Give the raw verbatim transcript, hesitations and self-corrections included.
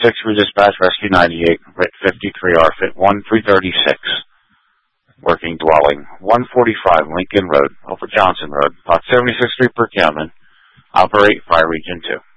six for dispatch, rescue ninety-eight, R I T fifty-three, R F I T one three thirty-six. Working dwelling, one forty-five Lincoln Road, over Johnson Road, Lot seventy-six Street, Perkiomen. Operate Fire Region two.